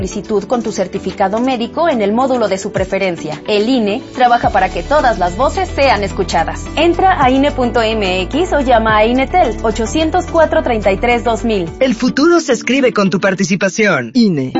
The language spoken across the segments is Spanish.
Solicitud con tu certificado médico en el módulo de su preferencia. El INE trabaja para que todas las voces sean escuchadas. Entra a INE.mx o llama a INETEL 804-33-2000. El futuro se escribe con tu participación. INE.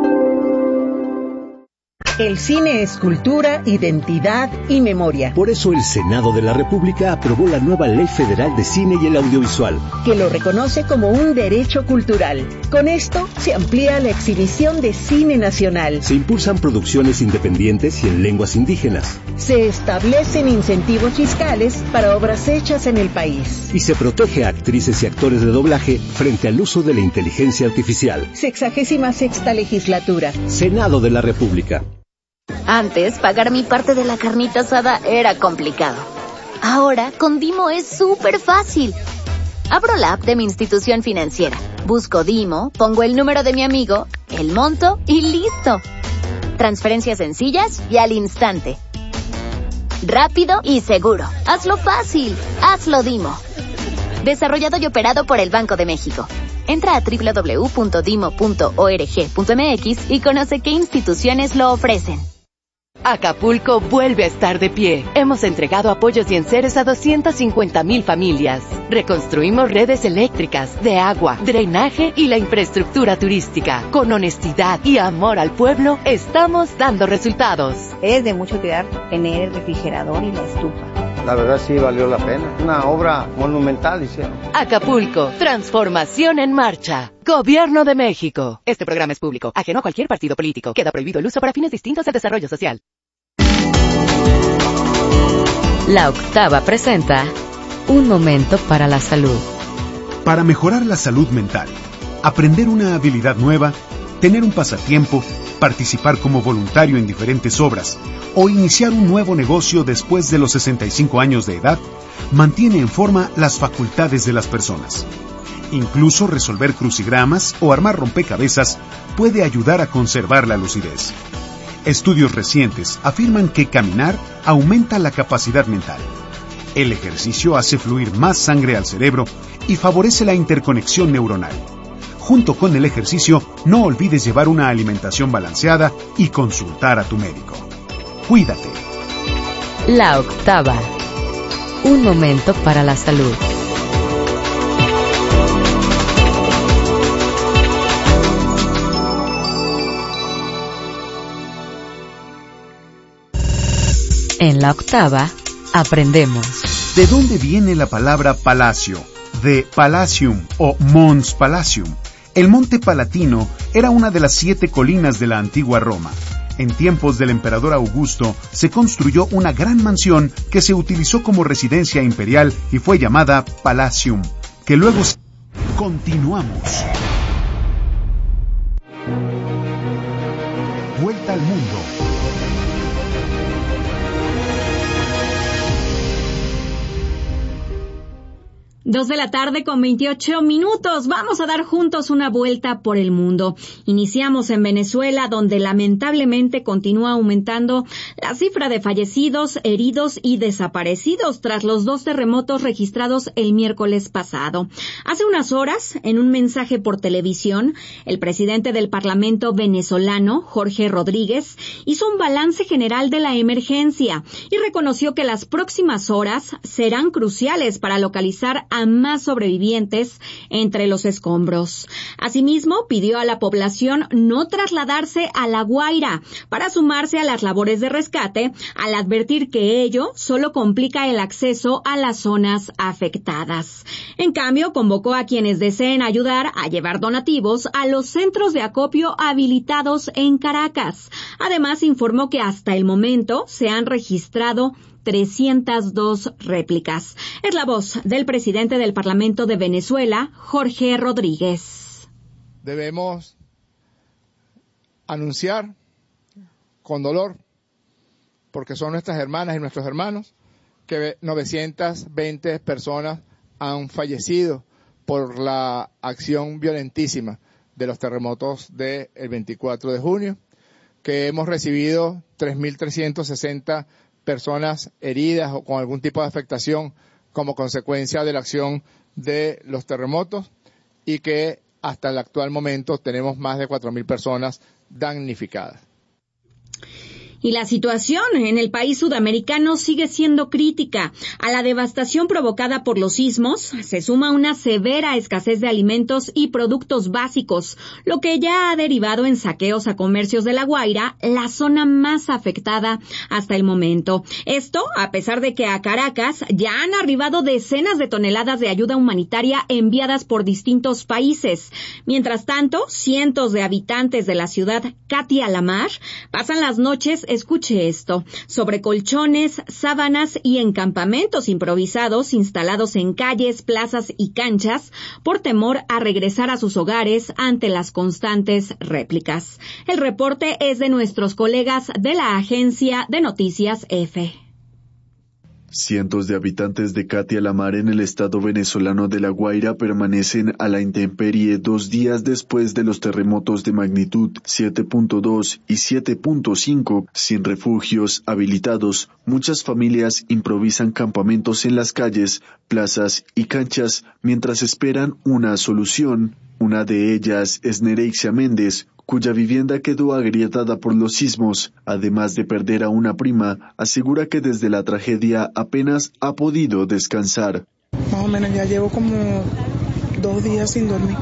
El cine es cultura, identidad y memoria. Por eso el Senado de la República aprobó la nueva Ley Federal de Cine y el Audiovisual, que lo reconoce como un derecho cultural. Con esto se amplía la exhibición de cine nacional. Se impulsan producciones independientes y en lenguas indígenas. Se establecen incentivos fiscales para obras hechas en el país. Y se protege a actrices y actores de doblaje frente al uso de la inteligencia artificial. 66ª legislatura. Senado de la República. Antes, pagar mi parte de la carnita asada era complicado. Ahora, con Dimo es súper fácil. Abro la app de mi institución financiera, busco Dimo, pongo el número de mi amigo, el monto y ¡listo! Transferencias sencillas y al instante. Rápido y seguro. Hazlo fácil. Hazlo Dimo. Desarrollado y operado por el Banco de México. Entra a www.dimo.org.mx y conoce qué instituciones lo ofrecen. Acapulco vuelve a estar de pie. Hemos entregado apoyos y enseres a 250,000 familias. Reconstruimos redes eléctricas, de agua, drenaje y la infraestructura turística. Con honestidad y amor al pueblo, estamos dando resultados. Es de mucho cuidar tener el refrigerador y la estufa. La verdad sí valió la pena. Una obra monumental hicieron. Acapulco, transformación en marcha. Gobierno de México. Este programa es público, ajeno a cualquier partido político. Queda prohibido el uso para fines distintos al desarrollo social. La Octava presenta Un momento para la salud. Para mejorar la salud mental, aprender una habilidad nueva, tener un pasatiempo, participar como voluntario en diferentes obras o iniciar un nuevo negocio después de los 65 años de edad, mantiene en forma las facultades de las personas. Incluso resolver crucigramas o armar rompecabezas puede ayudar a conservar la lucidez. Estudios recientes afirman que caminar aumenta la capacidad mental. El ejercicio hace fluir más sangre al cerebro y favorece la interconexión neuronal. Junto con el ejercicio, no olvides llevar una alimentación balanceada y consultar a tu médico. Cuídate. La Octava. Un momento para la salud. En La Octava, aprendemos. ¿De dónde viene la palabra palacio? De Palatium o Mons Palatium. El Monte Palatino era una de las 7 colinas de la antigua Roma. En tiempos del emperador Augusto se construyó una gran mansión que se utilizó como residencia imperial y fue llamada Palatium, que luego... Continuamos. Vuelta al mundo. 2:28 p.m. Vamos a dar juntos una vuelta por el mundo. Iniciamos en Venezuela, donde lamentablemente continúa aumentando la cifra de fallecidos, heridos y desaparecidos tras los 2 terremotos registrados el miércoles pasado. Hace unas horas, en un mensaje por televisión, el presidente del Parlamento venezolano, Jorge Rodríguez, hizo un balance general de la emergencia y reconoció que las próximas horas serán cruciales para localizar a más sobrevivientes entre los escombros. Asimismo, pidió a la población no trasladarse a La Guaira para sumarse a las labores de rescate, al advertir que ello solo complica el acceso a las zonas afectadas. En cambio, convocó a quienes deseen ayudar a llevar donativos a los centros de acopio habilitados en Caracas. Además, informó que hasta el momento se han registrado 302 réplicas. Es la voz del presidente del Parlamento de Venezuela, Jorge Rodríguez. Debemos anunciar con dolor, porque son nuestras hermanas y nuestros hermanos, que 920 personas han fallecido por la acción violentísima de los terremotos del 24 de junio, que hemos recibido 3.360 personas heridas o con algún tipo de afectación como consecuencia de la acción de los terremotos, y que hasta el actual momento tenemos más de 4.000 personas damnificadas. Y la situación en el país sudamericano sigue siendo crítica. A la devastación provocada por los sismos se suma una severa escasez de alimentos y productos básicos, lo que ya ha derivado en saqueos a comercios de La Guaira, la zona más afectada hasta el momento. Esto a pesar de que a Caracas ya han arribado decenas de toneladas de ayuda humanitaria enviadas por distintos países. Mientras tanto, cientos de habitantes de la ciudad Katia La Mar pasan las noches, escuche esto, sobre colchones, sábanas y en campamentos improvisados instalados en calles, plazas y canchas por temor a regresar a sus hogares ante las constantes réplicas. El reporte es de nuestros colegas de la agencia de noticias EFE. Cientos de habitantes de Katia La Mar en el estado venezolano de La Guaira permanecen a la intemperie 2 días después de los terremotos de magnitud 7.2 y 7.5. Sin refugios habilitados, muchas familias improvisan campamentos en las calles, plazas y canchas mientras esperan una solución. Una de ellas es Nereixia Méndez, cuya vivienda quedó agrietada por los sismos. Además de perder a una prima, asegura que desde la tragedia apenas ha podido descansar. Más o menos ya llevo como 2 días sin dormir.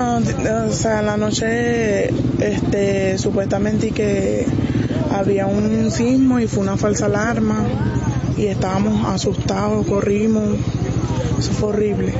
O sea, la noche supuestamente que había un sismo y fue una falsa alarma y estábamos asustados, corrimos. Eso fue horrible.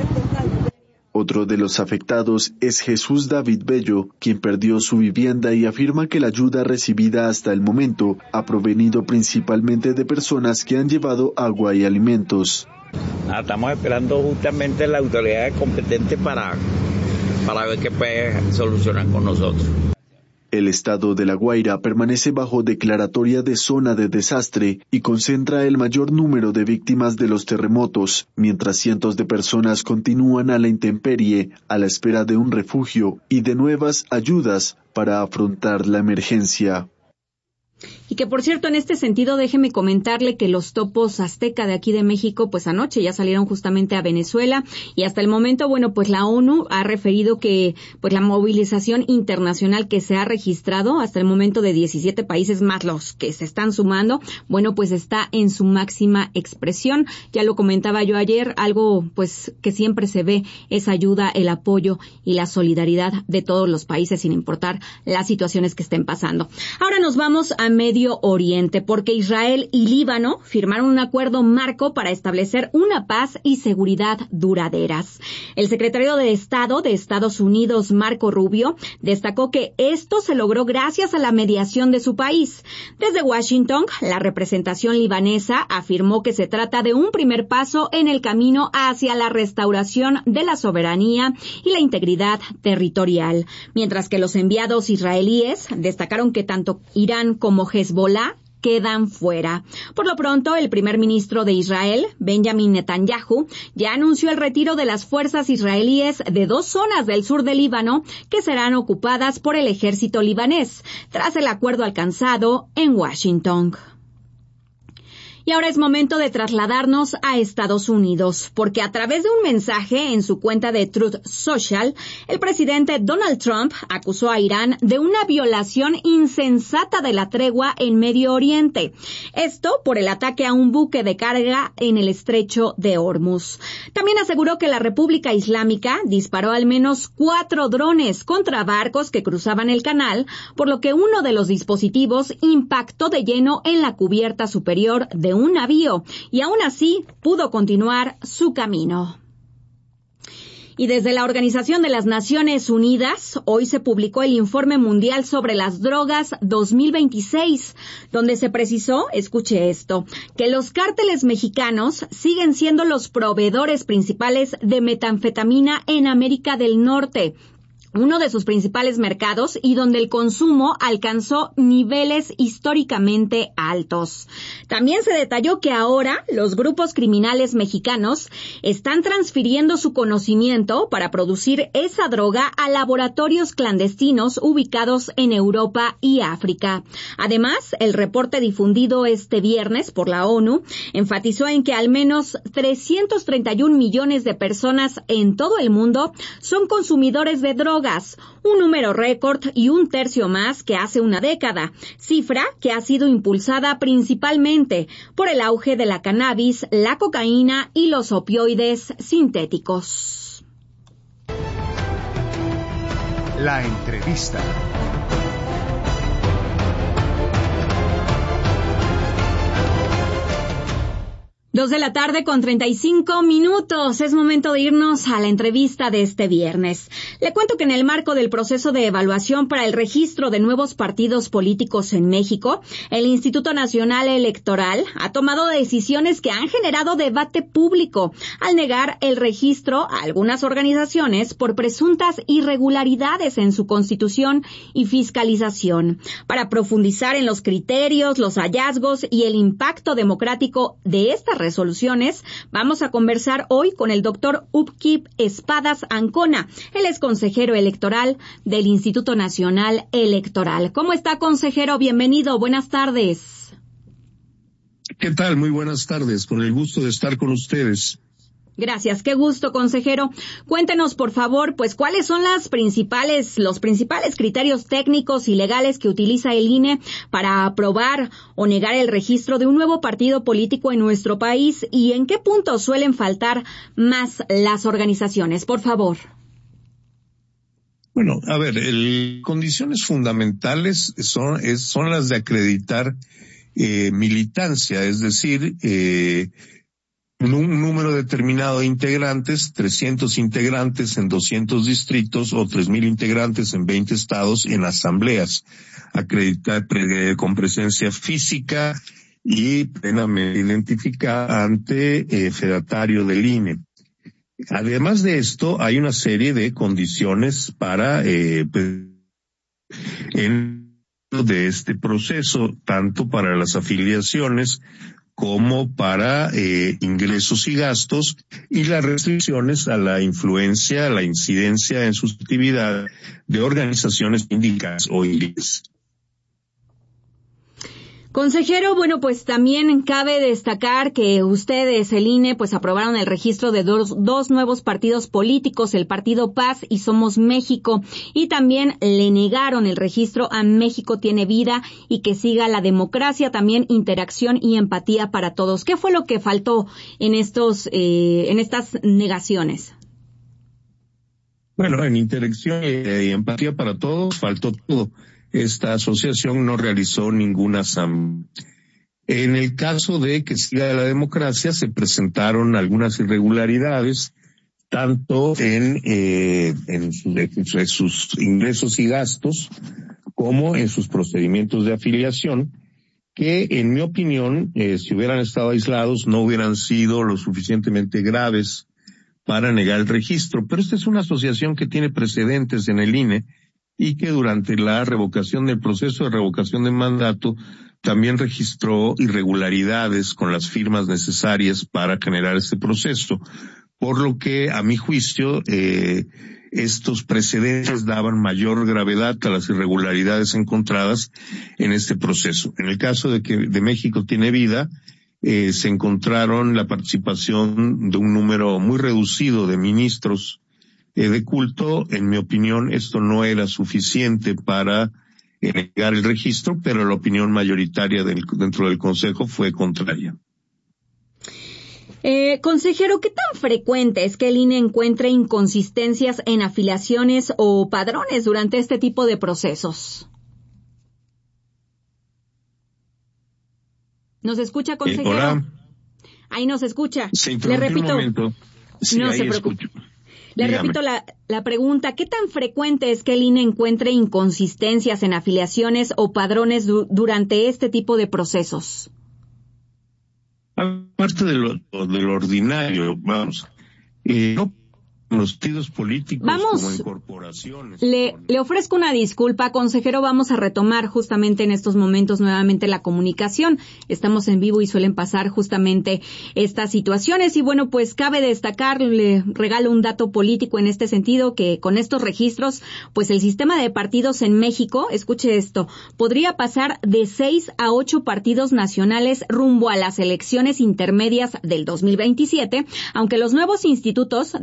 Otro de los afectados es Jesús David Bello, quien perdió su vivienda y afirma que la ayuda recibida hasta el momento ha provenido principalmente de personas que han llevado agua y alimentos. Estamos esperando justamente la autoridad competente para ver qué puede solucionar con nosotros. El estado de La Guaira permanece bajo declaratoria de zona de desastre y concentra el mayor número de víctimas de los terremotos, mientras cientos de personas continúan a la intemperie a la espera de un refugio y de nuevas ayudas para afrontar la emergencia. Y que, por cierto, en este sentido, déjeme comentarle que los topos azteca de aquí de México, pues anoche ya salieron justamente a Venezuela y hasta el momento, bueno, pues la ONU ha referido que pues la movilización internacional que se ha registrado hasta el momento de 17 países más los que se están sumando, bueno, pues está en su máxima expresión. Ya lo comentaba yo ayer, algo pues que siempre se ve es ayuda, el apoyo y la solidaridad de todos los países sin importar las situaciones que estén pasando. Ahora nos vamos a Medio Oriente, porque Israel y Líbano firmaron un acuerdo marco para establecer una paz y seguridad duraderas. El secretario de Estado de Estados Unidos, Marco Rubio, destacó que esto se logró gracias a la mediación de su país. Desde Washington, la representación libanesa afirmó que se trata de un primer paso en el camino hacia la restauración de la soberanía y la integridad territorial, mientras que los enviados israelíes destacaron que tanto Irán como Hezbollah quedan fuera. Por lo pronto, el primer ministro de Israel, Benjamin Netanyahu, ya anunció el retiro de las fuerzas israelíes de 2 zonas del sur del Líbano que serán ocupadas por el ejército libanés, tras el acuerdo alcanzado en Washington. Y ahora es momento de trasladarnos a Estados Unidos, porque a través de un mensaje en su cuenta de Truth Social, el presidente Donald Trump acusó a Irán de una violación insensata de la tregua en Medio Oriente. Esto por el ataque a un buque de carga en el estrecho de Hormuz. También aseguró que la República Islámica disparó al menos 4 drones contra barcos que cruzaban el canal, por lo que uno de los dispositivos impactó de lleno en la cubierta superior de un navío y aún así pudo continuar su camino. Y desde la Organización de las Naciones Unidas, hoy se publicó el Informe Mundial sobre las Drogas 2026, donde se precisó, escuche esto, que los cárteles mexicanos siguen siendo los proveedores principales de metanfetamina en América del Norte, uno de sus principales mercados y donde el consumo alcanzó niveles históricamente altos. También se detalló que ahora los grupos criminales mexicanos están transfiriendo su conocimiento para producir esa droga a laboratorios clandestinos ubicados en Europa y África. Además, el reporte difundido este viernes por la ONU enfatizó en que al menos 331 millones de personas en todo el mundo son consumidores de drogas drogas, un número récord y 1/3 más que hace una década, cifra que ha sido impulsada principalmente por el auge de la cannabis, la cocaína y los opioides sintéticos. La entrevista. 2:35 p.m. Es momento de irnos a la entrevista de este viernes. Le cuento que en el marco del proceso de evaluación para el registro de nuevos partidos políticos en México, el Instituto Nacional Electoral ha tomado decisiones que han generado debate público al negar el registro a algunas organizaciones por presuntas irregularidades en su constitución y fiscalización. Para profundizar en los criterios, los hallazgos y el impacto democrático de estas resoluciones, vamos a conversar hoy con el doctor Upkip Espadas Ancona. Él es consejero electoral del Instituto Nacional Electoral. ¿Cómo está, consejero? Bienvenido. Buenas tardes. ¿Qué tal? Muy buenas tardes. Con el gusto de estar con ustedes. Gracias, qué gusto, consejero. Cuéntenos, por favor, pues, ¿cuáles son los principales criterios técnicos y legales que utiliza el INE para aprobar o negar el registro de un nuevo partido político en nuestro país y en qué puntos suelen faltar más las organizaciones? Por favor. Bueno, a ver, condiciones fundamentales son las de acreditar militancia, es decir, un número determinado de integrantes, 300 integrantes en 200 distritos o 3,000 integrantes en 20 estados en asambleas, acreditar con presencia física y plenamente identificada ante fedatario del INE. Además de esto, hay una serie de condiciones para de este proceso, tanto para las afiliaciones como para ingresos y gastos, y las restricciones a la influencia, a la incidencia en sus actividades de organizaciones sindicales o iglesias. Consejero, bueno, pues también cabe destacar que ustedes, el INE, pues aprobaron el registro de dos nuevos partidos políticos, el Partido Paz y Somos México, y también le negaron el registro a México Tiene Vida y Que Siga la Democracia, también interacción y empatía para todos. ¿Qué fue lo que faltó en estas negaciones? Bueno, en interacción y empatía para todos faltó todo. Esta asociación no realizó ninguna asamblea. En el caso de Que Siga la Democracia se presentaron algunas irregularidades, tanto en sus ingresos y gastos como en sus procedimientos de afiliación, que en mi opinión, si hubieran estado aislados, no hubieran sido lo suficientemente graves para negar el registro. Pero esta es una asociación que tiene precedentes en el INE, y que durante la revocación del proceso de revocación de mandato también registró irregularidades con las firmas necesarias para generar este proceso, por lo que a mi juicio estos precedentes daban mayor gravedad a las irregularidades encontradas en este proceso. En el caso de México Tiene Vida, se encontraron la participación de un número muy reducido de ministros de culto. En mi opinión, esto no era suficiente para negar el registro, pero la opinión mayoritaria dentro del Consejo fue contraria. Consejero, ¿qué tan frecuente es que el INE encuentre inconsistencias en afiliaciones o padrones durante este tipo de procesos? ¿Nos escucha, consejero? Hola. Ahí nos escucha. Le repito. Sí, no se preocupe. Le repito la pregunta, ¿qué tan frecuente es que el INE encuentre inconsistencias en afiliaciones o padrones durante este tipo de procesos? Aparte de lo ordinario, vamos, no los partidos políticos como en corporaciones. Le ofrezco una disculpa, consejero, vamos a retomar justamente en estos momentos nuevamente la comunicación. Estamos en vivo y suelen pasar justamente estas situaciones y bueno, pues cabe destacar, le regalo un dato político en este sentido, que con estos registros, pues el sistema de partidos en México, escuche esto, podría pasar de 6 a 8 partidos nacionales rumbo a las elecciones intermedias del 2027, aunque los nuevos institutos deberán obtener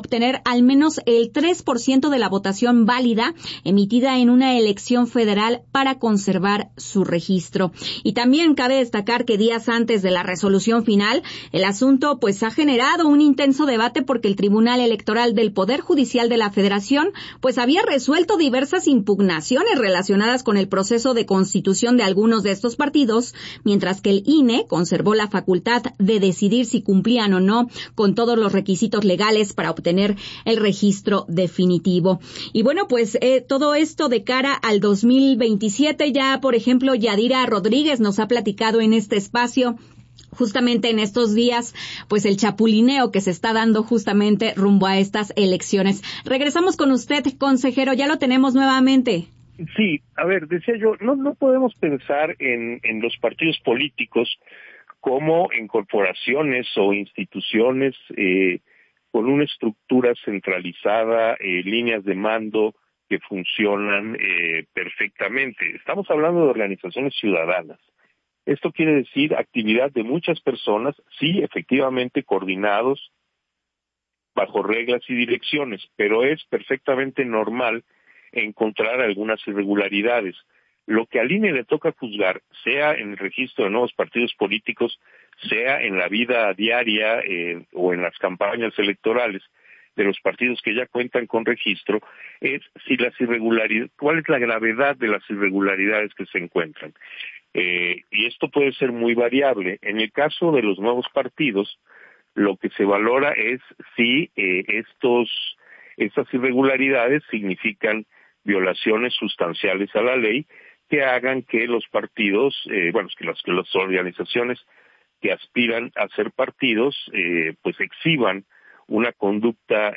obtener al menos el 3% de la votación válida emitida en una elección federal para conservar su registro. Y también cabe destacar que días antes de la resolución final, el asunto pues ha generado un intenso debate porque el Tribunal Electoral del Poder Judicial de la Federación pues había resuelto diversas impugnaciones relacionadas con el proceso de constitución de algunos de estos partidos, mientras que el INE conservó la facultad de decidir si cumplían o no con todos los requisitos legales para obtener el registro definitivo. Y bueno, pues todo esto de cara al 2027, ya por ejemplo Yadira Rodríguez nos ha platicado en este espacio justamente en estos días, pues el chapulineo que se está dando justamente rumbo a estas elecciones. Regresamos con usted, consejero, ya lo tenemos nuevamente. Sí, a ver, decía yo, no podemos pensar en los partidos políticos como en corporaciones o instituciones con una estructura centralizada, líneas de mando que funcionan perfectamente. Estamos hablando de organizaciones ciudadanas. Esto quiere decir actividad de muchas personas, sí, efectivamente coordinados bajo reglas y direcciones, pero es perfectamente normal encontrar algunas irregularidades. Lo que al INE le toca juzgar, sea en el registro de nuevos partidos políticos, sea en la vida diaria o en las campañas electorales de los partidos que ya cuentan con registro, es si las irregularidades, cuál es la gravedad de las irregularidades que se encuentran. Y esto puede ser muy variable. En el caso de los nuevos partidos, lo que se valora es si estas irregularidades significan violaciones sustanciales a la ley que hagan que los partidos, que las organizaciones que aspiran a ser partidos, pues exhiban una conducta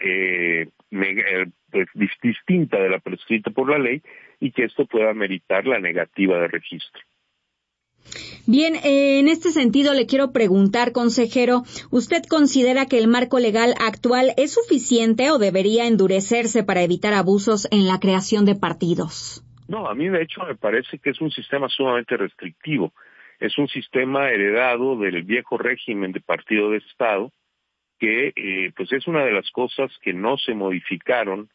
distinta de la prescrita por la ley y que esto pueda meritar la negativa de registro. Bien, en este sentido le quiero preguntar, consejero, ¿usted considera que el marco legal actual es suficiente o debería endurecerse para evitar abusos en la creación de partidos? No, a mí de hecho me parece que es un sistema sumamente restrictivo. Es un sistema heredado del viejo régimen de partido de Estado que pues es una de las cosas que no se modificaron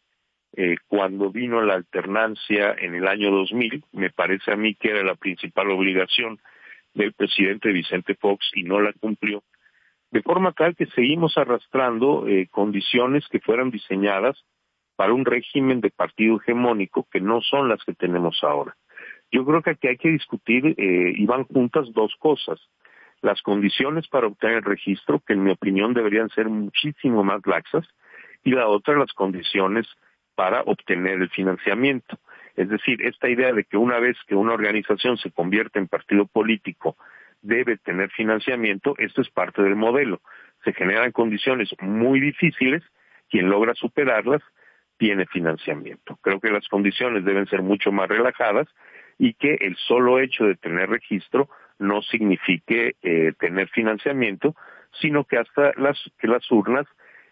cuando vino la alternancia en el año 2000. Me parece a mí que era la principal obligación del presidente Vicente Fox y no la cumplió, de forma tal que seguimos arrastrando condiciones que fueron diseñadas para un régimen de partido hegemónico que no son las que tenemos ahora. Yo creo que aquí hay que discutir y van juntas dos cosas: las condiciones para obtener el registro, que en mi opinión deberían ser muchísimo más laxas, y la otra, las condiciones para obtener el financiamiento. Es decir, esta idea de que una vez que una organización se convierte en partido político debe tener financiamiento, esto es parte del modelo. Se generan condiciones muy difíciles, quien logra superarlas tiene financiamiento. Creo que las condiciones deben ser mucho más relajadas y que el solo hecho de tener registro no signifique tener financiamiento, sino que hasta las urnas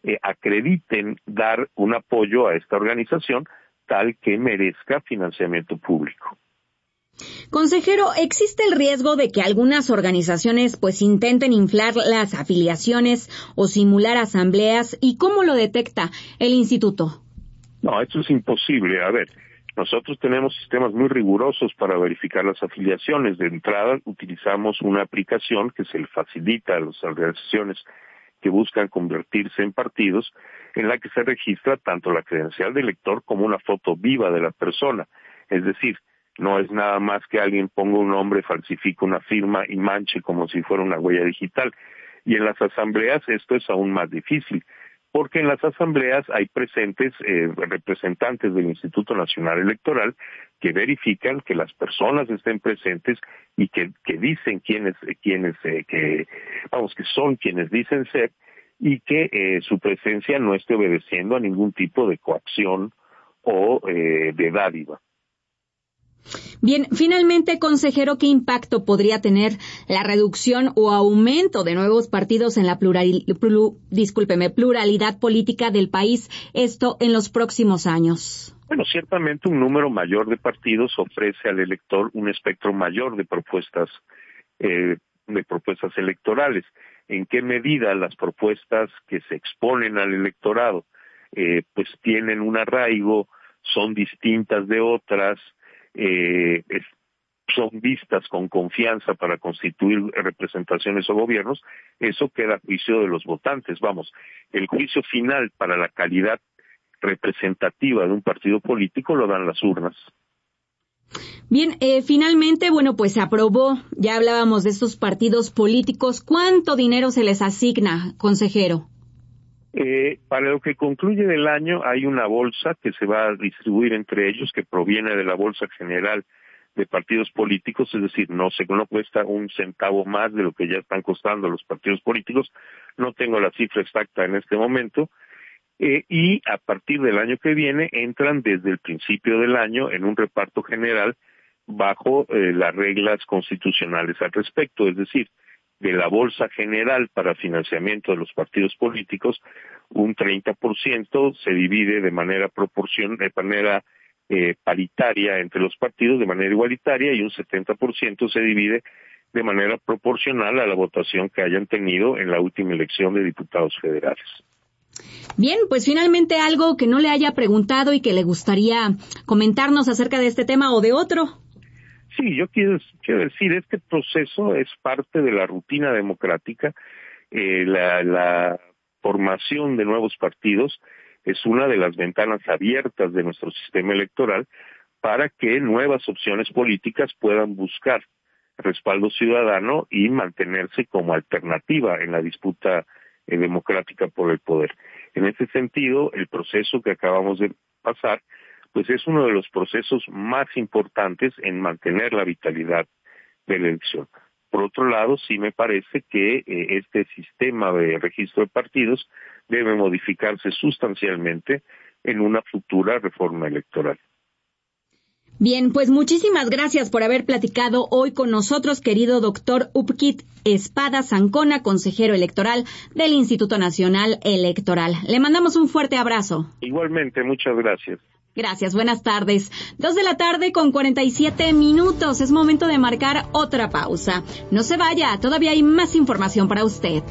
acrediten dar un apoyo a esta organización tal que merezca financiamiento público. Consejero, ¿existe el riesgo de que algunas organizaciones pues intenten inflar las afiliaciones o simular asambleas? ¿Y cómo lo detecta el instituto? No, esto es imposible. A ver, nosotros tenemos sistemas muy rigurosos para verificar las afiliaciones. De entrada, utilizamos una aplicación que se le facilita a las organizaciones que buscan convertirse en partidos, en la que se registra tanto la credencial de elector como una foto viva de la persona. Es decir, no es nada más que alguien ponga un nombre, falsifique una firma y manche como si fuera una huella digital. Y en las asambleas esto es aún más difícil, porque en las asambleas hay presentes representantes del Instituto Nacional Electoral que verifican que las personas estén presentes y que dicen que son quienes dicen ser, y que su presencia no esté obedeciendo a ningún tipo de coacción o de dádiva. Bien, finalmente, consejero, ¿qué impacto podría tener la reducción o aumento de nuevos partidos en la pluralidad política del país, esto en los próximos años? Bueno, ciertamente un número mayor de partidos ofrece al elector un espectro mayor de propuestas electorales. ¿En qué medida las propuestas que se exponen al electorado pues tienen un arraigo, son distintas de otras, son vistas con confianza para constituir representaciones o gobiernos, eso queda a juicio de los votantes. Vamos, el juicio final para la calidad representativa de un partido político lo dan las urnas. Bien, finalmente, bueno, pues se aprobó, ya hablábamos de estos partidos políticos. ¿Cuánto dinero se les asigna, consejero? Para lo que concluye del año hay una bolsa que se va a distribuir entre ellos, que proviene de la Bolsa General de Partidos Políticos, es decir, no cuesta un centavo más de lo que ya están costando los partidos políticos. No tengo la cifra exacta en este momento. Y a partir del año que viene entran desde el principio del año en un reparto general bajo las reglas constitucionales al respecto, es decir, de la bolsa general para financiamiento de los partidos políticos, un 30% se divide de manera paritaria entre los partidos, de manera igualitaria, y un 70% se divide de manera proporcional a la votación que hayan tenido en la última elección de diputados federales. Bien, pues finalmente algo que no le haya preguntado y que le gustaría comentarnos acerca de este tema o de otro. Sí, yo quiero decir, este proceso es parte de la rutina democrática. La formación de nuevos partidos es una de las ventanas abiertas de nuestro sistema electoral para que nuevas opciones políticas puedan buscar respaldo ciudadano y mantenerse como alternativa en la disputa democrática por el poder. En ese sentido, el proceso que acabamos de pasar pues es uno de los procesos más importantes en mantener la vitalidad de la elección. Por otro lado, sí me parece que este sistema de registro de partidos debe modificarse sustancialmente en una futura reforma electoral. Bien, pues muchísimas gracias por haber platicado hoy con nosotros, querido doctor Upkit Espada Zancona, consejero electoral del Instituto Nacional Electoral. Le mandamos un fuerte abrazo. Igualmente, muchas gracias. Gracias, buenas tardes. 2:47 p.m. Es momento de marcar otra pausa. No se vaya, todavía hay más información para usted.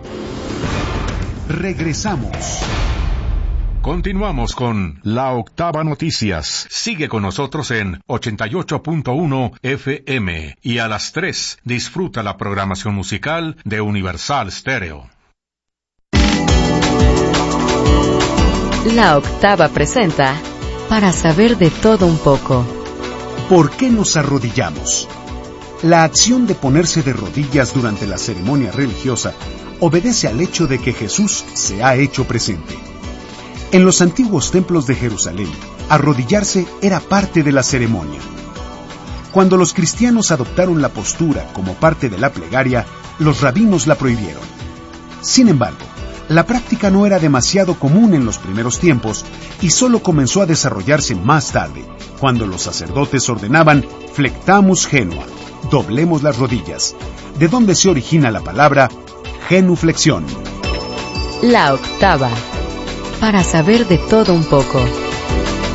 Regresamos. Continuamos con La Octava Noticias. Sigue con nosotros en 88.1 FM y a las 3 disfruta la programación musical de Universal Stereo. La Octava presenta Para saber de todo un poco. ¿Por qué nos arrodillamos? La acción de ponerse de rodillas durante la ceremonia religiosa obedece al hecho de que Jesús se ha hecho presente. En los antiguos templos de Jerusalén, arrodillarse era parte de la ceremonia. Cuando los cristianos adoptaron la postura como parte de la plegaria, los rabinos la prohibieron. Sin embargo, la práctica no era demasiado común en los primeros tiempos y solo comenzó a desarrollarse más tarde, cuando los sacerdotes ordenaban flectamus genua, doblemos las rodillas, de donde se origina la palabra genuflexión. La Octava. Para saber de todo un poco.